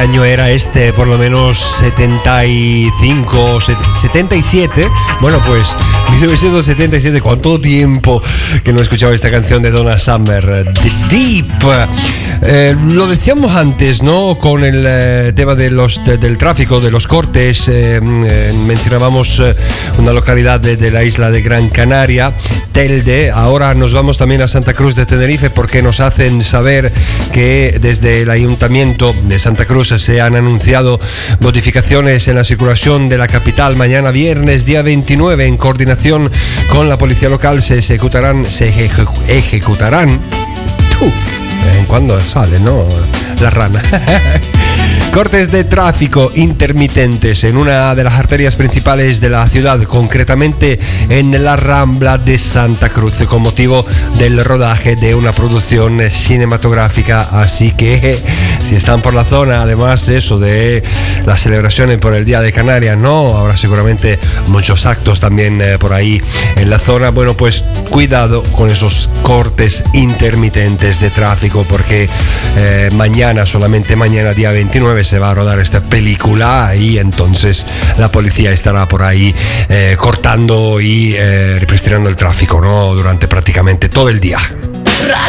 año era este, por lo menos 75, 77. Bueno, pues 1977, ¿cuánto tiempo que no escuchaba esta canción de Donna Summer? The Deep. Lo decíamos antes, ¿no? Con el tema de del tráfico, de los cortes. Mencionábamos una localidad de la isla de Gran Canaria, Telde. Ahora nos vamos también a Santa Cruz de Tenerife, porque nos hacen saber que desde el Ayuntamiento de Santa Cruz se han anunciado modificaciones en la circulación de la capital. Mañana viernes, día 29, en coordinación con la policía local, se ejecutarán en cuando sale, ¿no? La rana. Cortes de tráfico intermitentes en una de las arterias principales de la ciudad, concretamente en la Rambla de Santa Cruz, con motivo del rodaje de una producción cinematográfica. Así que si están por la zona, además eso de las celebraciones por el Día de Canarias, ¿no? Habrá seguramente muchos actos también por ahí en la zona. Bueno, pues cuidado con esos cortes intermitentes de tráfico, porque mañana, solamente mañana, día 29, se va a rodar esta película, y entonces la policía estará por ahí cortando y restringiendo el tráfico, ¿no? Durante prácticamente todo el día.